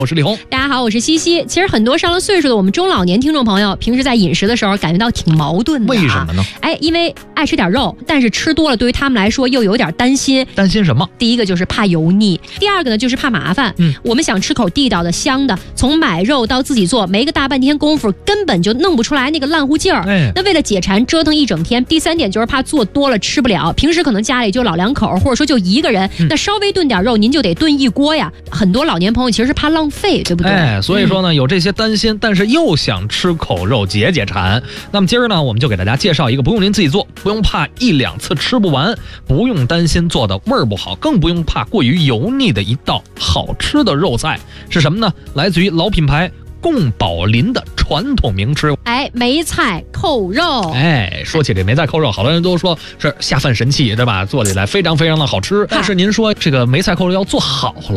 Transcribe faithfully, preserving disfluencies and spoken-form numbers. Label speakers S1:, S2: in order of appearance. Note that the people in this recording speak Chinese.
S1: 我是李红，
S2: 大家好，我是西西。其实很多上了岁数的我们中老年听众朋友，平时在饮食的时候感觉到挺矛盾的、啊。
S1: 为什么呢？
S2: 哎，因为爱吃点肉，但是吃多了对于他们来说又有点担心。
S1: 担心什么？
S2: 第一个就是怕油腻，第二个呢就是怕麻烦。
S1: 嗯，
S2: 我们想吃口地道的、香的，从买肉到自己做，没个大半天功夫，根本就弄不出来那个烂乎劲儿。
S1: 哎，
S2: 那为了解馋，折腾一整天。第三点就是怕做多了吃不了，平时可能家里就老两口，或者说就一个人，嗯、那稍微炖点肉，您就得炖一锅呀。很多老年朋友其实是怕浪费，对不对？
S1: 哎，所以说呢，有这些担心，但是又想吃口肉解解馋。那么今儿呢，我们就给大家介绍一个不用您自己做，不用怕一两次吃不完，不用担心做的味儿不好，更不用怕过于油腻的一道好吃的肉菜是什么呢？来自于老品牌宫保林的传统名吃，
S2: 哎，梅菜扣肉。
S1: 哎，说起这梅菜扣肉，好多人都说是下饭神器，对吧？做起来非常非常的好吃。但是您说这个梅菜扣肉要做好了。